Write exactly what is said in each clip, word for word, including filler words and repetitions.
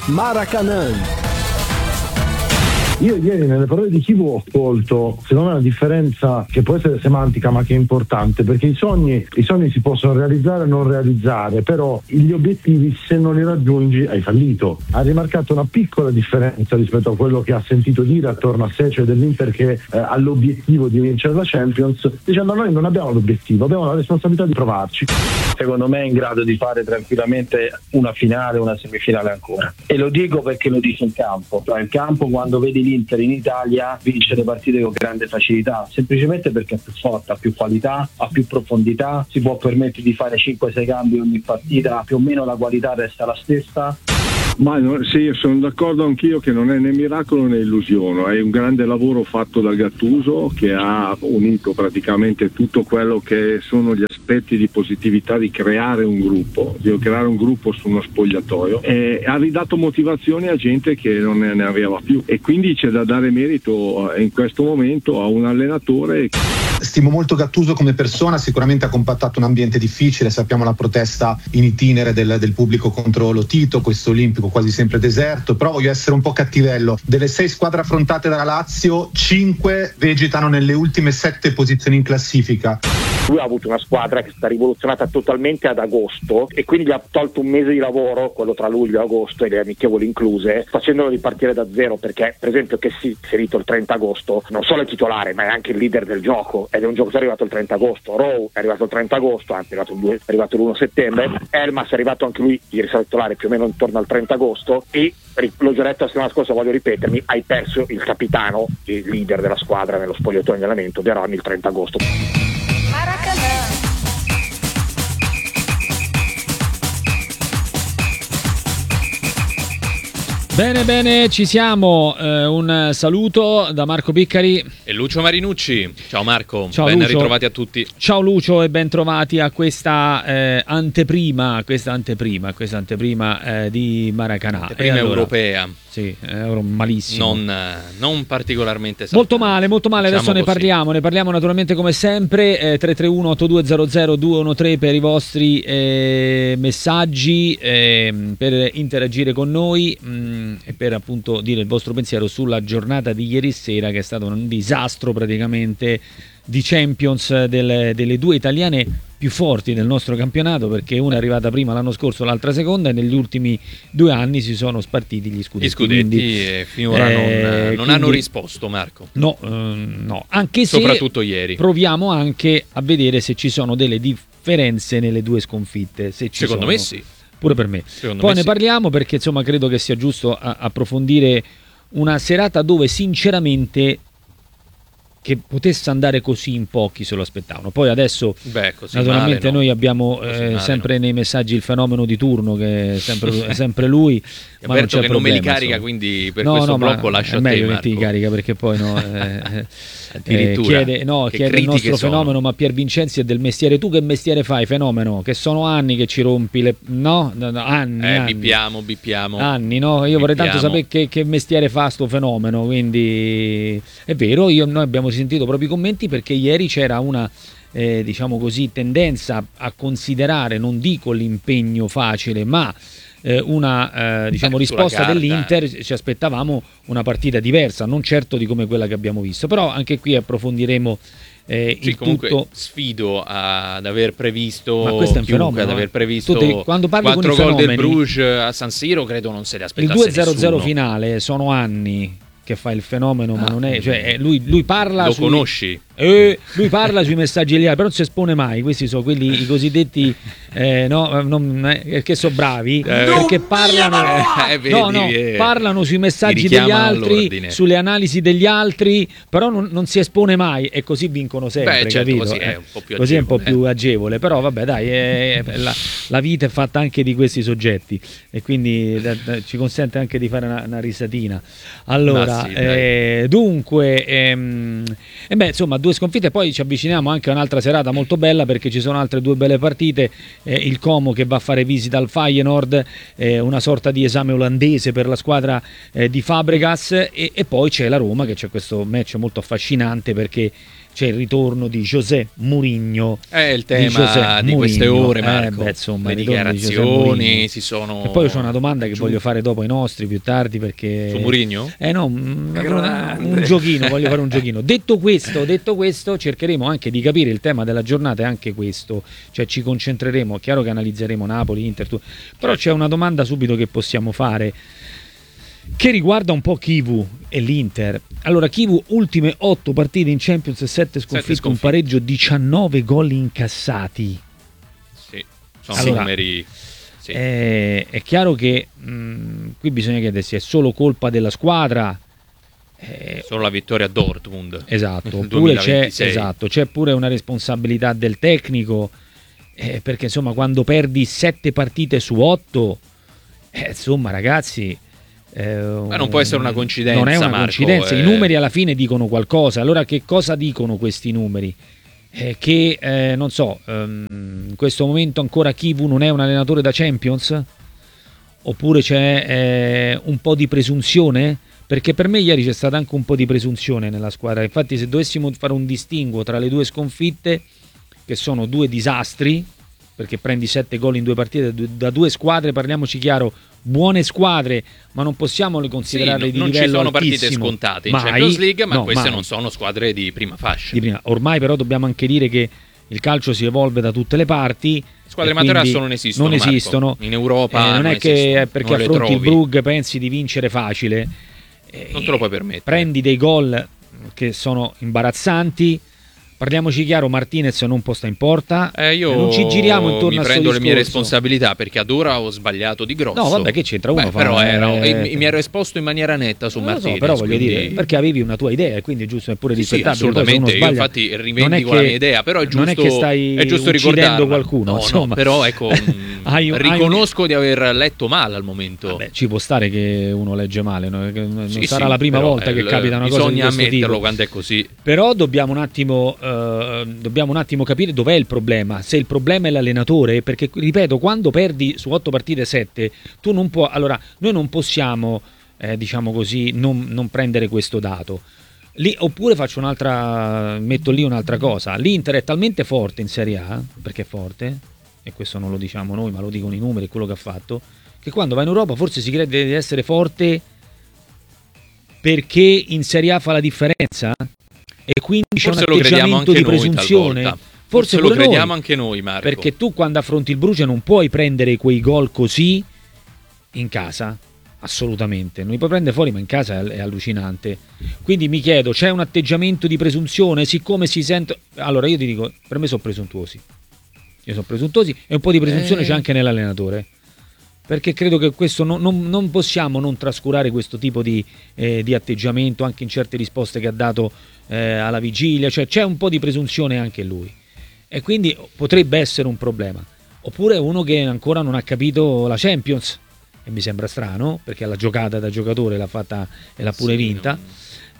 Maracanã. Io ieri nelle parole di Chivu ho colto, secondo me, una differenza che può essere semantica ma che è importante, perché i sogni, i sogni si possono realizzare o non realizzare, però gli obiettivi, se non li raggiungi, hai fallito. Ha rimarcato una piccola differenza rispetto a quello che ha sentito dire attorno a sé, cioè dell'Inter che eh, ha l'obiettivo di vincere la Champions, dicendo noi non abbiamo l'obiettivo, abbiamo la responsabilità di provarci. Secondo me è in grado di fare tranquillamente una finale, una semifinale ancora. E lo dico perché lo dice il campo. Cioè il campo, quando vedi l'Inter in Italia, vince le partite con grande facilità, semplicemente perché è più forte, ha più qualità, ha più profondità, si può permettere di fare cinque sei cambi ogni partita, più o meno la qualità resta la stessa. Ma no, sì, sono d'accordo anch'io che non è né miracolo né illusione, è un grande lavoro fatto da Gattuso che ha unito praticamente tutto quello che sono gli aspetti di positività di creare un gruppo, di creare un gruppo su uno spogliatoio, e ha ridato motivazioni a gente che non ne aveva più, e quindi c'è da dare merito in questo momento a un allenatore. Stimo molto Gattuso come persona, sicuramente ha compattato un ambiente difficile, sappiamo la protesta in itinere del, del pubblico contro lo Tito, questo olimpico quasi sempre deserto, però voglio essere un po' cattivello. Delle sei squadre affrontate dalla Lazio, cinque vegetano nelle ultime sette posizioni in classifica. Lui ha avuto una squadra che è stata rivoluzionata totalmente ad agosto e quindi gli ha tolto un mese di lavoro, quello tra luglio e agosto e le amichevoli incluse, facendolo ripartire da zero, perché per esempio che si è inserito il trenta agosto non solo è titolare ma è anche il leader del gioco ed è un giocatore arrivato il trenta agosto. Rowe è arrivato il trenta agosto, anzi è arrivato, il due, è arrivato l'primo settembre. Elmas è arrivato anche lui ieri sera titolare più o meno intorno al trenta agosto, e l'ho già detto la settimana scorsa, voglio ripetermi, hai perso il capitano, il leader della squadra nello spogliatoio di allenamento, De Rossi, il trenta agosto. Bene, bene, ci siamo. Eh, un saluto da Marco Piccari e Lucio Marinucci. Ciao Marco, ciao, ben Lucio. Ritrovati a tutti. Ciao Lucio e ben trovati a questa eh, anteprima, questa anteprima, questa anteprima eh, di Maracanã. Anteprima allora, europea. Sì, euro malissimo. Non, non particolarmente saltante. Molto male, molto male. Diciamo adesso ne così. parliamo, ne parliamo naturalmente come sempre. Eh, tre tre uno otto due zero zero due uno tre per i vostri eh, messaggi, eh, per interagire con noi mh, e per appunto dire il vostro pensiero sulla giornata di ieri sera, che è stato un disastro praticamente di Champions delle, delle due italiane più forti del nostro campionato, perché una è arrivata prima l'anno scorso, l'altra seconda, e negli ultimi due anni si sono spartiti gli scudetti. Gli scudetti quindi, e finora eh, non, non quindi, hanno risposto, Marco. No, ehm, no, anche se soprattutto ieri. Proviamo anche a vedere se ci sono delle differenze nelle due sconfitte. Se ci Secondo sono. me sì. Pure per me. Secondo Poi me ne sì. parliamo, perché insomma credo che sia giusto a- approfondire una serata dove sinceramente che potesse andare così in pochi se lo aspettavano. Poi adesso Beh, così naturalmente male, no. noi abbiamo Così eh, male, sempre no. nei messaggi il fenomeno di turno, che è sempre, è sempre lui. Ma non Avverto c'è che non me li problema, carica, insomma. quindi per no, questo no, blocco ma lascio è a te, meglio che Marco. ti carica, perché poi no, eh, Addirittura, eh, chiede, no, che chiede il critiche nostro sono. fenomeno, ma Pier Vincenzi è del mestiere. Tu che mestiere fai, fenomeno? Che sono anni che ci rompi le... no, no, no anni, Eh, anni. bippiamo, bippiamo. Anni, no? Io vorrei tanto Bippiamo. sapere che, che mestiere fa sto fenomeno, quindi è vero, io, noi abbiamo sentito proprio i commenti, perché ieri c'era una eh, diciamo così tendenza a considerare, non dico l'impegno facile, ma eh, una eh, diciamo Beh, sulla risposta carta. dell'Inter. Ci aspettavamo una partita diversa, non certo di come quella che abbiamo visto, però anche qui approfondiremo eh, Sì, il comunque tutto. sfido ad aver previsto Ma questo è un chiunque fenomeno, ad aver eh. previsto Tu devi- quando parli con quattro i gol del fenomeni- Bruges a San Siro, credo non se li Il aspettasse due zero zero nessuno. finale sono anni che fa il fenomeno, ma Ah, non è, cioè, eh, lui, lui parla Lo sui- conosci? Eh, lui parla sui messaggi agli altri, però non si espone mai. Questi sono quelli, i cosiddetti eh, no, non, eh, che sono bravi, perché parlano, Eh, vedi, no, no, eh, parlano sui messaggi ti degli richiama altri, all'ordine. sulle analisi degli altri, però non, non si espone mai, e così vincono sempre. Beh, certo, capito? così è Eh, un po' più così è un po' agevole. più agevole, però vabbè, dai, eh, la, la vita è fatta anche di questi soggetti, e quindi da- da- ci consente anche di fare una, una risatina. Allora, Ma sì, dai. eh, dunque, ehm, e beh, insomma, due sconfitte. Poi ci avviciniamo anche a un'altra serata molto bella, perché ci sono altre due belle partite. Eh, il Como che va a fare visita al Feyenoord, eh, una sorta di esame olandese per la squadra eh, di Fabregas, e, e poi c'è la Roma, che c'è questo match molto affascinante, perché c'è il ritorno di José Mourinho. È il di, tema di, di queste ore, Marco. Eh, beh, insomma, le dichiarazioni si sono... E poi c'è una domanda che giù. voglio fare dopo ai nostri più tardi, perché... Su Mourinho? Eh no, un, un giochino, voglio fare un giochino. Detto questo, detto questo, cercheremo anche di capire il tema della giornata, è anche questo. Cioè ci concentreremo, chiaro che analizzeremo Napoli, Inter, tu... però c'è una domanda subito che possiamo fare, che riguarda un po' Chivu e l'Inter. Allora, Chivu, ultime otto partite in Champions, sette sconfitte, sconfitte. un pareggio, diciannove gol incassati. Sì, sono allora, numeri. Sì. È, è chiaro che mh, qui bisogna chiedersi, è solo colpa della squadra? Eh, solo la vittoria a Dortmund. Esatto, oppure c'è, esatto, c'è pure una responsabilità del tecnico, eh, perché insomma quando perdi sette partite su otto, eh, insomma ragazzi... Eh, Ma non può essere una coincidenza. Non è una Marco, coincidenza. eh... I numeri alla fine dicono qualcosa. Allora, che cosa dicono questi numeri? Eh, che eh, non so, ehm, in questo momento ancora Chivu non è un allenatore da Champions? Oppure c'è eh, un po' di presunzione? Perché per me ieri c'è stata anche un po' di presunzione nella squadra. Infatti, se dovessimo fare un distinguo tra le due sconfitte, che sono due disastri, perché prendi sette gol in due partite da due squadre, parliamoci chiaro, buone squadre, ma non possiamo le considerare sì, di non livello altissimo. Non ci sono altissimo. partite scontate in mai, Champions League, ma no, queste mai. non sono squadre di prima fascia. Di prima. Ormai però dobbiamo anche dire che il calcio si evolve da tutte le parti. Squadre materasso non esistono, non Marco. esistono. In Europa eh, non, non è che esistono. perché non affronti il Brugge pensi di vincere facile. Eh, non te lo puoi permettere. Prendi dei gol che sono imbarazzanti. Parliamoci chiaro, Martinez non può stare in porta. Eh, io non ci giriamo intorno mi a prendo le mie discorso. responsabilità, perché ad ora ho sbagliato di grosso. No, vabbè, che c'entra uno? Beh, fa, però era, eh, mi ero esposto in maniera netta su non Martinez. So, però voglio quindi... dire, perché avevi una tua idea, quindi è giusto, è pure sì, rispettabile. sì, assolutamente. Io infatti rivendico la mia idea, però è giusto, non è che stai è giusto uccidendo ricordarla. qualcuno. No, insomma. no, però ecco, hai, riconosco hai... di aver letto male al momento. Vabbè, ci può stare che uno legge male, no? Non sì, sarà sì, la prima però, volta che eh, capita una cosa di questo bisogna ammetterlo tipo. quando è così. Però dobbiamo un attimo, eh, dobbiamo un attimo capire dov'è il problema. Se il problema è l'allenatore, perché ripeto, quando perdi su otto partite sette, tu non puoi. Allora, noi non possiamo, eh, diciamo così, non, non prendere questo dato. Lì, oppure faccio un'altra, metto lì un'altra cosa. L'Inter è talmente forte in Serie A, perché è forte, e questo non lo diciamo noi, ma lo dicono i numeri e quello che ha fatto, che quando va in Europa forse si crede di essere forte perché in Serie A fa la differenza, e quindi c'è forse un atteggiamento di presunzione. Talvolta. Forse, forse lo crediamo noi, anche noi, Marco. perché tu quando affronti il Bruce non puoi prendere quei gol così in casa, assolutamente. Non li puoi prendere fuori, ma in casa è, è allucinante. Quindi mi chiedo, c'è un atteggiamento di presunzione, siccome si sente... Allora io ti dico, per me sono presuntuosi. Io sono presuntuosi e un po' di presunzione eh. c'è anche nell'allenatore. Perché credo che questo non, non, non possiamo non trascurare questo tipo di, eh, di atteggiamento anche in certe risposte che ha dato eh, alla vigilia, cioè c'è un po' di presunzione anche lui, e quindi potrebbe essere un problema. Oppure uno che ancora non ha capito la Champions, e mi sembra strano perché la giocata da giocatore l'ha fatta e l'ha pure sì, vinta, non...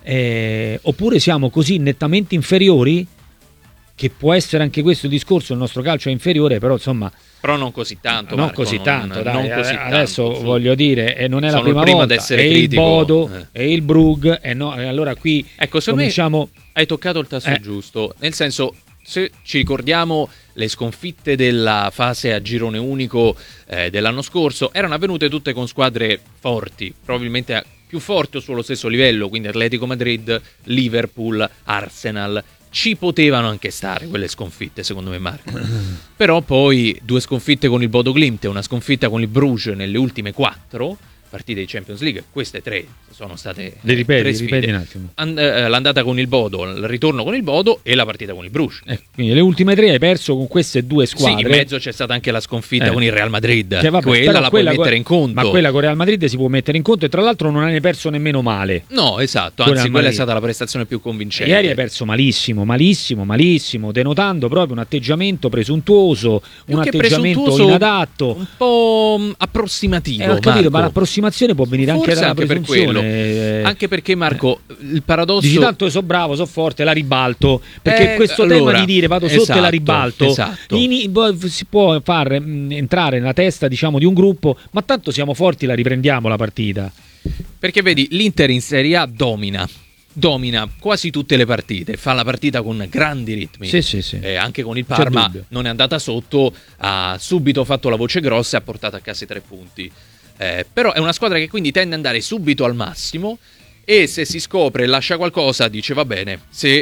eh, oppure siamo così nettamente inferiori, che può essere anche questo il discorso, il nostro calcio è inferiore, però insomma... Però non così tanto, non Marco, così tanto, non, dai, non così adesso tanto, voglio dire, e non è la prima, prima volta, ad essere è critico, il Bodo, eh. è il Brugge, e no, e allora qui ecco, secondo cominciamo... me hai toccato il tasto eh. giusto, nel senso, se ci ricordiamo le sconfitte della fase a girone unico eh, dell'anno scorso, erano avvenute tutte con squadre forti, probabilmente più forti o sullo stesso livello, quindi Atletico Madrid, Liverpool, Arsenal. Ci potevano anche stare quelle sconfitte, secondo me, Marco. Però poi due sconfitte con il Bodo Glimt e una sconfitta con il Bruges nelle ultime quattro partite di Champions League, queste tre sono state le ripeti, tre sfide. ripeti un attimo. And- eh, l'andata con il Bodo, il ritorno con il Bodo e la partita con il Bruges. Eh, quindi le ultime tre hai perso con queste due squadre. Sì, in mezzo c'è stata anche la sconfitta eh. con il Real Madrid, che, vabbè, quella la quella puoi mettere co- in conto. Ma quella con Real Madrid si può mettere in conto, e tra l'altro non hai perso nemmeno male. No, esatto, con anzi quella è stata la prestazione più convincente. Ieri hai perso malissimo, malissimo, malissimo, denotando proprio un atteggiamento presuntuoso, più un che atteggiamento inadatto, un po' approssimativo. Eh, ho capito, ma l'approssimazione può venire anche Forse dalla anche per presunzione. quello. Anche perché, Marco, il paradosso... Dici tanto io so bravo, so forte, la ribalto. Perché eh, questo allora, tema di dire vado sotto esatto, e la ribalto, esatto. in, si può far mh, entrare nella testa, diciamo, di un gruppo, ma tanto siamo forti, la riprendiamo la partita. Perché vedi, l'Inter in Serie A domina. domina quasi tutte le partite, fa la partita con grandi ritmi, sì, sì, sì. Eh, anche con il Parma non è andata sotto, ha subito fatto la voce grossa e ha portato a casa i tre punti, eh, però è una squadra che quindi tende ad andare subito al massimo e se si scopre e lascia qualcosa dice va bene, se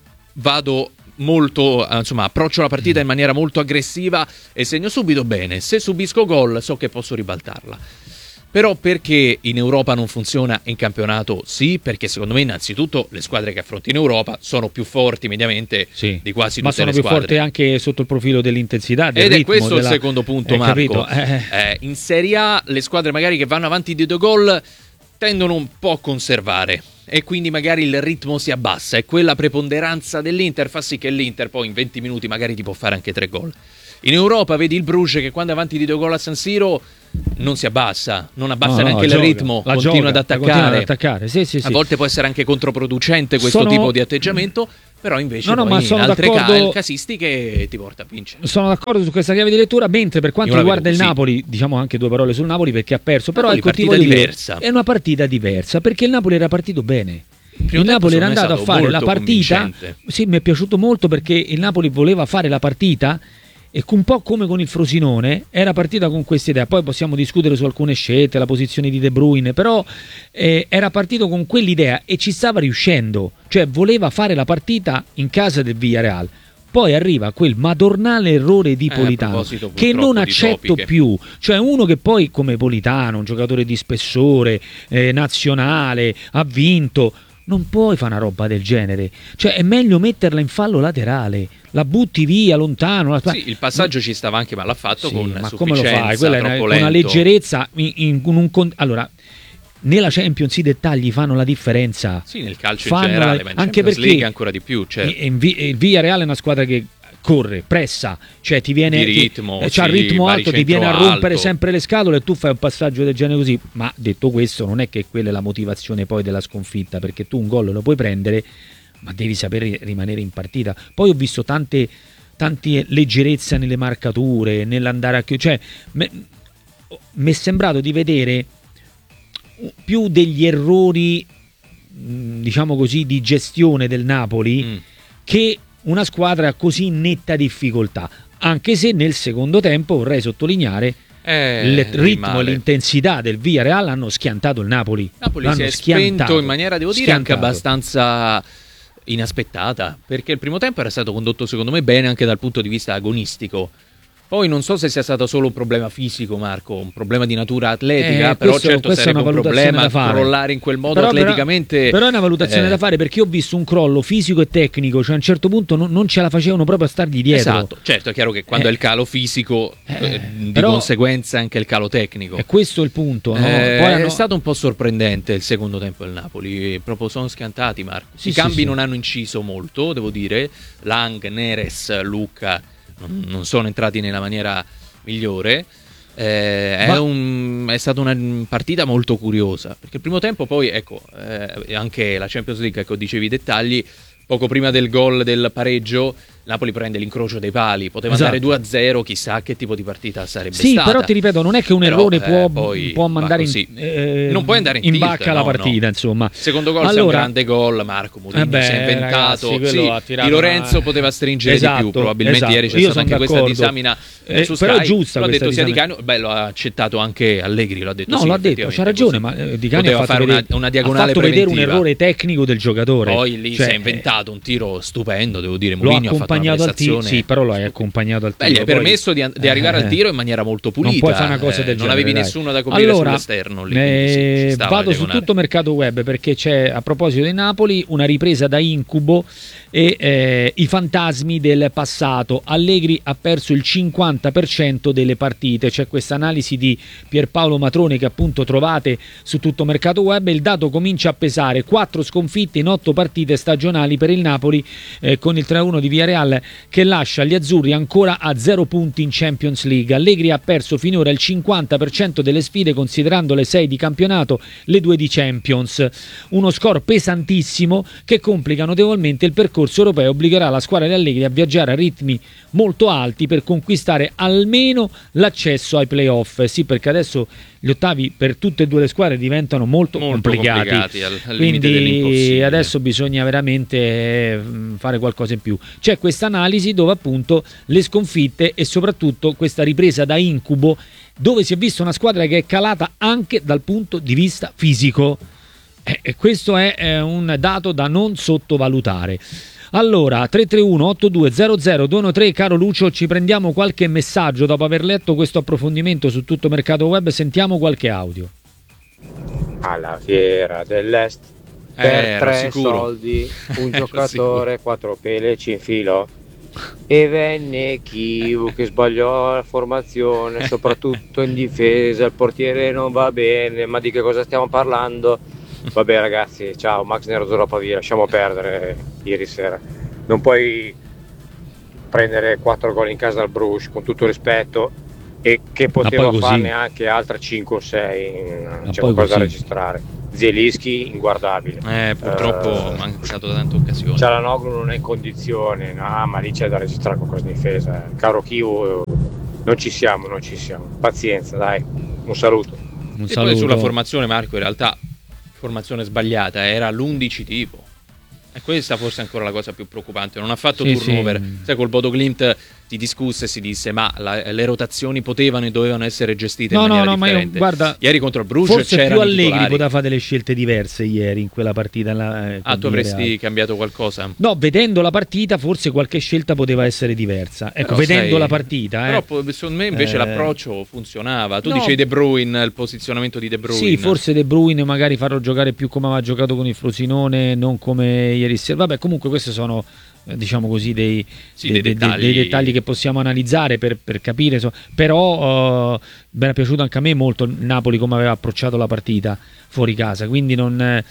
vado molto, insomma approccio la partita in maniera molto aggressiva e segno subito bene, se subisco gol so che posso ribaltarla. Però perché in Europa non funziona in campionato? Sì, perché secondo me innanzitutto le squadre che affronti in Europa sono più forti mediamente sì, di quasi tutte le squadre. Ma sono più forti anche sotto il profilo dell'intensità, del Ed ritmo. Ed è questo della... il secondo punto, eh, Marco. Eh. Eh, in Serie A le squadre magari che vanno avanti di due gol tendono un po' a conservare e quindi magari il ritmo si abbassa e quella preponderanza dell'Inter fa sì che l'Inter poi in venti minuti magari ti può fare anche tre gol. In Europa vedi il Bruges che quando è avanti di due gol a San Siro non si abbassa, non abbassa no, neanche no, il gioca, ritmo, continua, gioca, ad attaccare. continua ad attaccare. Sì, sì, sì. A volte può essere anche controproducente questo sono... tipo di atteggiamento, però invece no, no, poi in altre d'accordo... casistiche ti porta a vincere. Sono d'accordo su questa chiave di lettura, mentre per quanto riguarda il sì. Napoli, diciamo anche due parole sul Napoli perché ha perso, però è partita diversa. È una partita diversa, perché il Napoli era partito bene. Il, il Napoli era andato a fare la partita, sì, mi è piaciuto molto perché il Napoli voleva fare la partita e un po' come con il Frosinone era partita con questa idea, poi possiamo discutere su alcune scelte, la posizione di De Bruyne, però eh, era partito con quell'idea e ci stava riuscendo, cioè voleva fare la partita in casa del Villarreal. Poi arriva quel madornale errore di eh, Politano che non accetto più, cioè uno che poi come Politano, un giocatore di spessore, eh, nazionale, ha vinto, non puoi fare una roba del genere, cioè è meglio metterla in fallo laterale, la butti via lontano. La... Sì, il passaggio ma... ci stava anche, ma l'ha fatto sì, con ma sufficienza, come lo fai? Quella è una, con una leggerezza in, in, in un allora nella Champions i dettagli fanno la differenza. Sì, nel calcio in generale, la... ma in anche Champions perché League ancora di più. Cioè... Il Villarreal è una squadra che corre, pressa, cioè ti viene di ritmo, ti, sì, c'ha il ritmo alto, ti viene a rompere alto. sempre le scatole e tu fai un passaggio del genere così. Ma detto questo, non è che quella è la motivazione poi della sconfitta, perché tu un gol lo puoi prendere, ma devi sapere rimanere in partita. Poi ho visto tante tante leggerezza nelle marcature, nell'andare a chiudere, cioè mi è sembrato di vedere più degli errori, diciamo così, di gestione del Napoli mm. che una squadra così netta difficoltà, anche se nel secondo tempo vorrei sottolineare eh, il ritmo e l'intensità del Villarreal hanno schiantato il Napoli. Napoli l'hanno si è schiantato, spento in maniera, devo dire, schiantato. anche abbastanza inaspettata, perché il primo tempo era stato condotto secondo me bene anche dal punto di vista agonistico. Poi non so se sia stato solo un problema fisico, Marco, un problema di natura atletica, eh, però questo, certo sarebbe un problema crollare in quel modo però, atleticamente. Però, però è una valutazione eh. da fare, perché io ho visto un crollo fisico e tecnico, cioè a un certo punto non, non ce la facevano proprio a stargli dietro. Esatto, certo, è chiaro che quando eh. è il calo fisico, eh, di però, conseguenza anche il calo tecnico. E questo è il punto. No? Eh, Poi hanno... È stato un po' sorprendente il secondo tempo del Napoli, proprio sono schiantati, Marco. Sì, I sì, cambi sì. non hanno inciso molto, devo dire. Lang, Neres, Lucca non, non sono entrati nella maniera migliore. Eh, è, un, è stata una partita molto curiosa, perché il primo tempo poi ecco eh, anche la Champions League, ecco, dicevi i dettagli, poco prima del gol del pareggio Napoli prende l'incrocio dei pali, poteva esatto. andare due a zero, chissà che tipo di partita sarebbe sì, stata. Sì, però ti ripeto, non è che un però, errore eh, può, poi può mandare in, eh, non puoi andare in, in tilt, bacca no, la partita, no. insomma. Secondo gol, allora, è un grande gol, Marco Mourinho eh beh, si è inventato. Ragazzi, sì, ha Di Lorenzo una... poteva stringere esatto, di più, probabilmente esatto. ieri c'è Io stata anche d'accordo. questa disamina eh, su però Sky. è giusta, l'ha detto sia disamina. Di Canio, beh, lo ha accettato anche Allegri, lo ha detto. No, sì, l'ha detto, c'ha ragione, ma Di Canio ha fatto vedere, una diagonale ha fatto vedere un errore tecnico del giocatore. Poi lì si è inventato un tiro stupendo, devo dire. Mourinho ha fatto una prestazione. Sì, però lo hai accompagnato al tiro. Beh, gli hai permesso di, di arrivare eh, al tiro in maniera molto pulita. Non puoi fare una cosa eh, del non genere, avevi dai. nessuno da coprire allora, sull'esterno lì, eh, sì, vado su tutto mercato web, perché c'è, a proposito di Napoli, una ripresa da incubo e eh, i fantasmi del passato. Allegri ha perso il cinquanta per cento delle partite. C'è questa analisi di Pierpaolo Matrone che appunto trovate su tutto mercato web. Il dato comincia a pesare: quattro sconfitte in otto partite stagionali per il Napoli, eh, con il tre a uno di Villarreal Real che lascia gli azzurri ancora a zero punti in Champions League. Allegri ha perso finora il cinquanta per cento delle sfide, considerando le sei di campionato, le due di Champions. Uno score pesantissimo che complica notevolmente il percorso europeo e obbligherà la squadra di Allegri a viaggiare a ritmi molto alti per conquistare almeno l'accesso ai playoff. Sì, perché adesso gli ottavi per tutte e due le squadre diventano molto, molto complicati, complicati al, al quindi adesso bisogna veramente fare qualcosa in più. C'è questa analisi dove appunto le sconfitte e soprattutto questa ripresa da incubo, dove si è vista una squadra che è calata anche dal punto di vista fisico, e questo è eh, un dato da non sottovalutare. Allora, tre tre uno otto due zero zero due uno tre, caro Lucio, ci prendiamo qualche messaggio dopo aver letto questo approfondimento su tutto mercato web, sentiamo qualche audio. Alla fiera dell'Est, per eh, tre sicuro. soldi, un giocatore, quattro pele ci infilò. E venne Chivu che sbagliò la formazione, soprattutto in difesa, il portiere non va bene, ma di che cosa stiamo parlando? Vabbè ragazzi, ciao, Max Nerazzurro Pavia, lasciamo perdere ieri sera. Non puoi prendere quattro gol in casa al Bruges, con tutto rispetto, e che poteva farne anche altre cinque o sei, c'è qualcosa da registrare. Zielinski inguardabile. Eh, purtroppo uh, ha mancato da tante occasioni. Cialanoglu non è in condizione, no, ma lì c'è da registrare qualcosa di difesa. Caro Chivu, non ci siamo, non ci siamo. Pazienza, dai, un saluto. Un e saluto. Poi sulla formazione, Marco, in realtà formazione sbagliata, era l'undici tipo, e questa forse è ancora la cosa più preoccupante. Non ha fatto sì, turnover, sì. Sai, col Bodo Glimt si discusse e si disse ma la, le rotazioni potevano e dovevano essere gestite no, in maniera no, no, differente. Ma io, guarda, ieri contro il Bruges forse c'erano più Allegri titolari. poteva fare delle scelte diverse ieri in quella partita là, eh, ah tu avresti Real. cambiato qualcosa? No, vedendo la partita forse qualche scelta poteva essere diversa, ecco, però vedendo sai, la partita eh. Però secondo me invece eh, l'approccio funzionava. Tu no. dicevi De Bruyne, il posizionamento di De Bruyne. Sì, forse De Bruyne magari farlo giocare più come aveva giocato con il Frosinone, non come ieri sera. Vabbè, comunque queste sono, diciamo così, dei, sì, dei, dei, dettagli. dei, dei dettagli che possiamo analizzare per, per capire, so. Però uh, mi era piaciuto anche a me molto il Napoli come aveva approcciato la partita fuori casa, quindi non eh,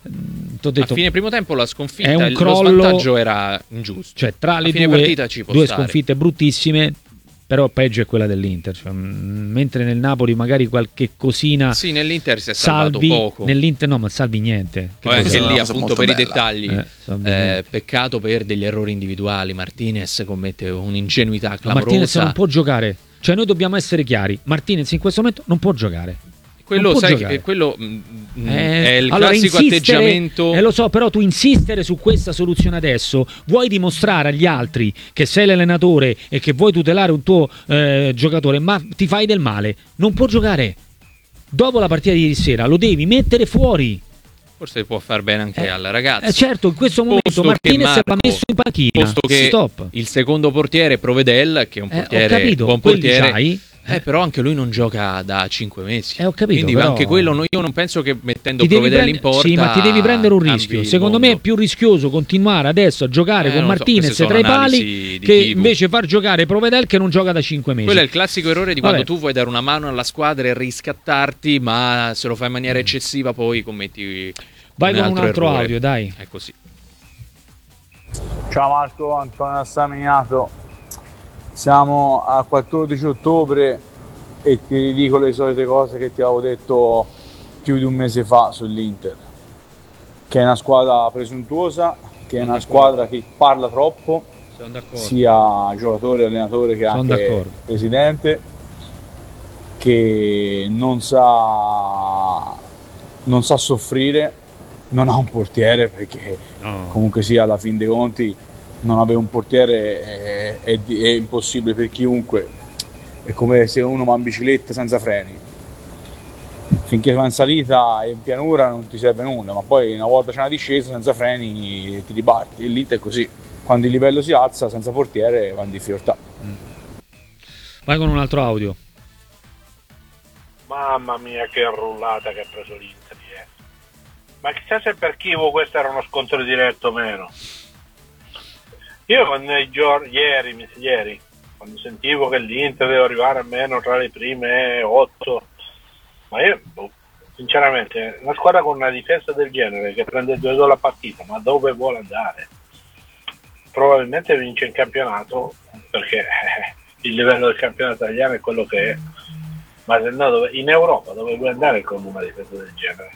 t'ho detto, a fine primo tempo la sconfitta, è un crollo, lo svantaggio era ingiusto, cioè tra le due, due sconfitte bruttissime, però peggio è quella dell'Inter, cioè, mh, mentre nel Napoli magari qualche cosina sì, nell'Inter si è salvato salvi, poco, nell'Inter no, ma salvi niente, poi anche lì appunto per bella. i dettagli eh, eh, peccato per degli errori individuali. Martinez commette un'ingenuità clamorosa. Martinez non può giocare, cioè noi dobbiamo essere chiari, Martinez in questo momento non può giocare. Quello, sai, che quello mh, eh, è il allora, classico atteggiamento. Eh, lo so, però tu insistere su questa soluzione adesso, vuoi dimostrare agli altri che sei l'allenatore e che vuoi tutelare un tuo eh, giocatore, ma ti fai del male. Non può giocare. Dopo la partita di ieri sera lo devi mettere fuori. Forse può far bene anche eh, al ragazzo. Eh, certo, in questo momento Martinez va messo in panchina. Posto che Stop. Il secondo portiere Provedel, che è un portiere, eh, ho capito, buon portiere. C'hai? Eh, però anche lui non gioca da cinque mesi. Eh, ho capito, quindi però... anche quello no, io non penso che mettendo Provedel prend- in porta. Sì, ma ti devi prendere un rischio. Secondo me è più rischioso continuare adesso a giocare eh, con Martinez so, tra i pali che tipo. invece far giocare Provedel che non gioca da cinque mesi. Quello è il classico errore di quando Vabbè. tu vuoi dare una mano alla squadra e riscattarti, ma se lo fai in maniera eccessiva poi commetti Vai un con altro un altro errore. audio, dai. È così. Ciao Marco, Antonio Assaminato. Siamo a quattordici ottobre e ti ridico le solite cose che ti avevo detto più di un mese fa sull'Inter, che è una squadra presuntuosa, che è una squadra che parla troppo, sia giocatore, allenatore che Sono anche d'accordo. presidente, che non sa non sa soffrire, non ha un portiere, perché no. comunque sia alla fin dei conti non avere un portiere è, è, è impossibile per chiunque. È come se uno va in bicicletta senza freni, finché va in salita e in pianura non ti serve nulla, ma poi una volta c'è una discesa senza freni ti ribatti, e lì è così, quando il livello si alza senza portiere va in difficoltà. Vai con un altro audio. Mamma mia che rullata che ha preso l'Inter ieri. Ma chissà se per Chivo questo era uno scontro diretto o meno. Io quando giorni, ieri, ieri quando sentivo che l'Inter deve arrivare almeno tra le prime otto, ma io boh, sinceramente una squadra con una difesa del genere che prende due gol a partita, ma dove vuole andare? probabilmente vince il campionato, perché eh, il livello del campionato italiano è quello che è. Ma se no, dove, in Europa dove vuoi andare con una difesa del genere?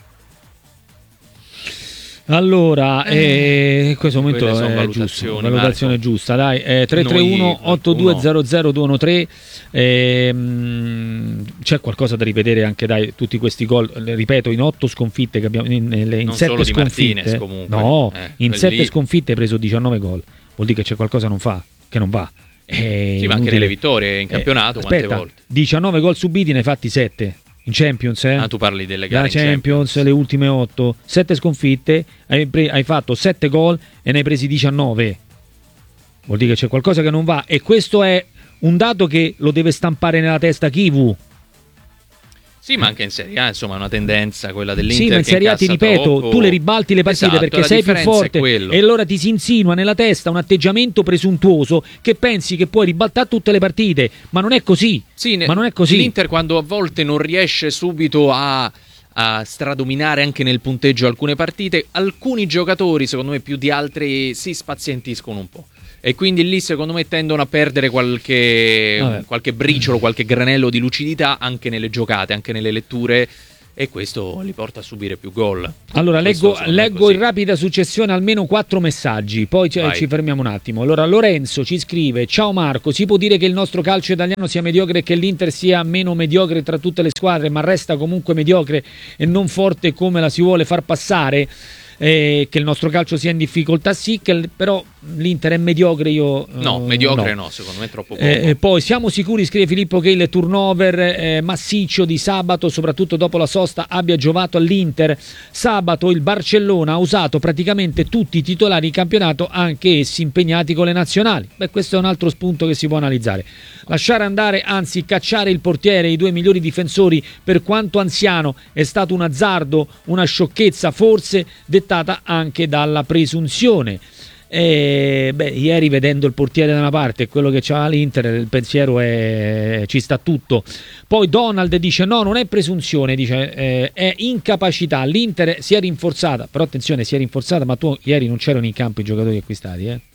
Allora, eh, in questo momento Quelle sono è valutazioni, giusto, valutazione Marco. giusta, dai, eh, tre tre uno otto due zero zero due uno tre, ehm, c'è qualcosa da rivedere anche, dai, tutti questi gol, ripeto, in otto sconfitte che abbiamo, in, in, in Non sette solo di sconfitte, Martinez, comunque. no, Eh, in quelli sette lì. sconfitte hai preso diciannove gol, vuol dire che c'è qualcosa non fa, che non va. Eh, Sì, ma anche inutile. nelle vittorie in campionato, Eh, quante aspetta, volte? diciannove gol subiti, ne hai fatti sette. In Champions, eh? Ah, tu parli delle La gare in Champions, le ultime otto, sette sconfitte, hai, pre- hai fatto sette gol e ne hai presi diciannove. Vuol dire che c'è qualcosa che non va, e questo è un dato che lo deve stampare nella testa Chivu. Sì, ma anche in Serie A, insomma, è una tendenza quella dell'Inter. Sì, ma in che Serie A ti incassa ripeto, troppo. tu le ribalti le partite Esatto, perché la sei più differenza è forte, quello. e allora ti si insinua nella testa un atteggiamento presuntuoso che pensi che puoi ribaltare tutte le partite, ma non è così. Sì, ne- ma non è così. L'Inter, quando a volte non riesce subito a, a stradominare anche nel punteggio alcune partite, alcuni giocatori, secondo me più di altri, si spazientiscono un po'. E quindi lì, secondo me, tendono a perdere qualche, Vabbè. qualche briciolo, qualche granello di lucidità anche nelle giocate, anche nelle letture, e questo li porta a subire più gol. Allora, Questo, leggo, secondo me, è leggo così. in rapida successione almeno quattro messaggi, poi ci, Vai. ci fermiamo un attimo. Allora, Lorenzo ci scrive: ciao Marco, si può dire che il nostro calcio italiano sia mediocre e che l'Inter sia meno mediocre tra tutte le squadre, ma resta comunque mediocre e non forte come la si vuole far passare? Eh, che il nostro calcio sia in difficoltà, sì, che l- però l'Inter è mediocre, io No, eh, mediocre no. secondo me è troppo poco. Eh, poi siamo sicuri, scrive Filippo, che il turnover eh, massiccio di sabato, soprattutto dopo la sosta, abbia giovato all'Inter. Sabato il Barcellona ha usato praticamente tutti i titolari in campionato, anche essi impegnati con le nazionali. Beh, questo è un altro spunto che si può analizzare. Lasciare andare, anzi cacciare il portiere e i due migliori difensori, per quanto anziano, è stato un azzardo, una sciocchezza, forse dettata anche dalla presunzione. E, beh, ieri, vedendo il portiere da una parte e quello che c'ha l'Inter, il pensiero è ci sta tutto. Poi Donald dice no, non è presunzione, dice eh, è incapacità. L'Inter si è rinforzata, però attenzione, si è rinforzata, ma tu ieri non c'erano in campo i giocatori acquistati, eh?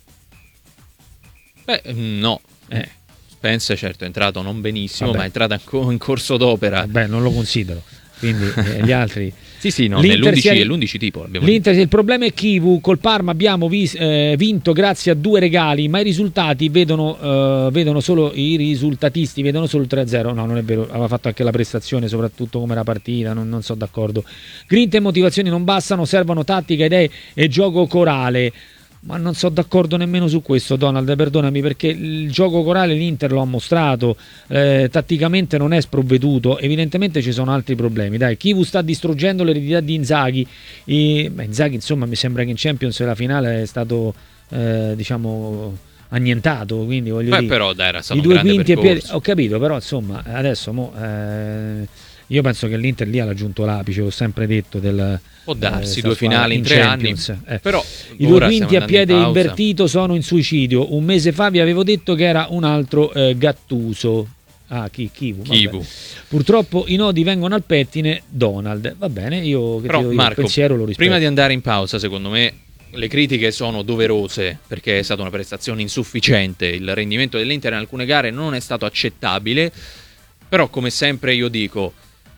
Beh, no. Eh. Spence, certo, è entrato non benissimo, Vabbè. ma è entrato anco- in corso d'opera. Vabbè, non lo considero. Quindi eh, gli altri. Sì, sì, no, L'Inter nell'undici, si è- è l'undici tipo. Abbiamo L'Inter, il problema è Chivu. Col Parma abbiamo vis- eh, vinto grazie a due regali, ma i risultati vedono, eh, vedono solo i risultatisti, vedono solo il tre a zero. No, non è vero, aveva fatto anche la prestazione, soprattutto come era partita, non, non sono d'accordo. Grinta e motivazioni non bastano, servono tattica, idee e gioco corale. Ma non sono d'accordo nemmeno su questo, Donald, perdonami, perché il gioco corale l'Inter lo ha mostrato, eh, tatticamente non è sprovveduto, evidentemente ci sono altri problemi. Dai, Chivu sta distruggendo l'eredità di Inzaghi. E, beh, Inzaghi, insomma, mi sembra che in Champions la finale è stato, eh, diciamo, annientato, quindi voglio Beh, dire, però dai, era stato i un due grande quinti e percorso. piedi, ho capito, però insomma, adesso mo, eh, io penso che l'Inter lì ha raggiunto l'apice, ho sempre detto del Può darsi, eh, due squadra finali in tre Champions, anni, eh. però I due ora quinti stiamo a piede andando in pausa. invertito sono in suicidio. Un mese fa vi avevo detto che era un altro eh, Gattuso. Ah, chi, Chivu, vabbè. Chivu. Purtroppo i nodi vengono al pettine. Donald, va bene, io che Però ti devo dire, Marco, il pensiero lo rispetto. prima di andare in pausa, secondo me le critiche sono doverose, perché è stata una prestazione insufficiente, il rendimento dell'Inter in alcune gare non è stato accettabile, però come sempre io dico,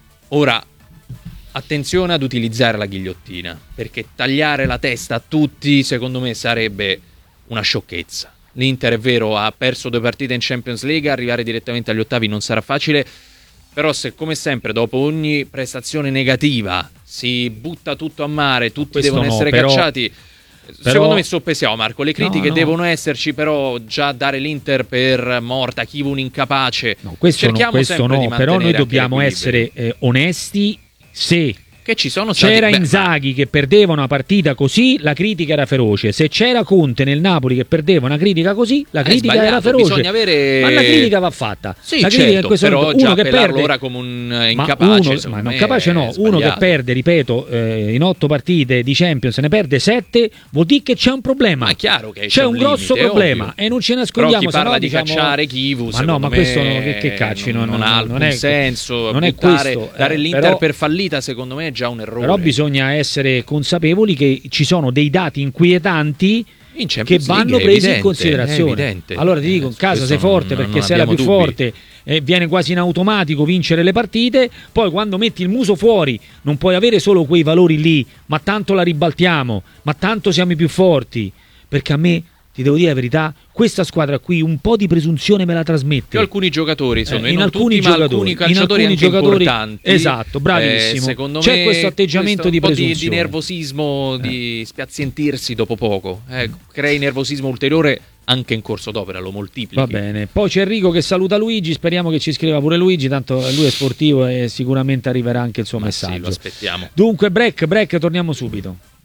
ora attenzione ad utilizzare la ghigliottina, perché tagliare la testa a tutti secondo me sarebbe una sciocchezza. L'Inter, è vero, ha perso due partite in Champions League, arrivare direttamente agli ottavi non sarà facile, però se come sempre dopo ogni prestazione negativa si butta tutto a mare, tutti Questo devono no, essere però- cacciati, però- secondo me soppesiamo, Marco, le critiche No, no. devono esserci, però già dare l'Inter per morta, Chivu un incapace, Questo no, cerchiamo questo sempre no, di però noi mantenere dobbiamo anche essere l'equilibrio. eh, onesti. Se Che ci sono stati... c'era beh, Inzaghi che perdeva una partita così, la critica era feroce. Se c'era Conte nel Napoli che perdeva una critica così, la È critica era sbagliato, feroce. bisogna avere- Ma la critica va fatta. Sì, la critica in certo, questo però momento, già uno che appelarlo perde ora come un Ma incapace, uno- secondo ma non me capace è no, uno che sbagliato. perde, ripeto, eh, in otto partite di Champions ne perde sette, vuol dire che c'è un problema. Ma è chiaro che c'è, c'è un, un grosso limite, problema ovvio. e non ce ne Però nascondiamo. chi parla sennò, di diciamo- cacciare Chivu, ma secondo no, ma me questo no, che, che cacci, non, non, non ha non alcun è, senso. non è buttare, questo, dare eh, l'Inter però- per fallita, secondo me è già un errore. Però bisogna essere consapevoli che ci sono dei dati inquietanti In che Champions vanno League è presi in evidente, considerazione. è evidente. Allora ti dico, in Eh, casa questo sei forte non- perché non sei la più abbiamo dubbi. forte, eh, viene quasi in automatico vincere le partite, poi quando metti il muso fuori non puoi avere solo quei valori lì, ma tanto la ribaltiamo, ma tanto siamo i più forti, perché a me, ti devo dire la verità, questa squadra qui un po' di presunzione me la trasmette. Più alcuni giocatori sono Eh, e in non alcuni tutti, ma giocatori, alcuni in calciatori alcuni anche giocatori- importanti. esatto, bravissimo. Eh, secondo C'è me questo atteggiamento di un po' di, presunzione. di nervosismo, di spiazientirsi dopo poco. Eh, crei nervosismo ulteriore anche in corso d'opera, lo moltiplichi. Va bene, poi c'è Enrico che saluta Luigi, speriamo che ci scriva pure Luigi, tanto lui è sportivo e sicuramente arriverà anche il suo Ma sì, messaggio. lo aspettiamo. Dunque break, break, torniamo subito.